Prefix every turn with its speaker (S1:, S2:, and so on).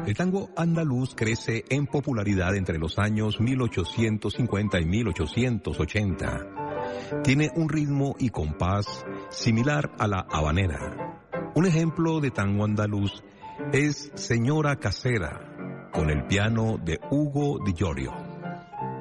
S1: El tango andaluz crece en popularidad entre los años 1850 y 1880. Tiene un ritmo y compás similar a la habanera. Un ejemplo de tango andaluz es Señora Casera, con el piano de Hugo Di Giorgio.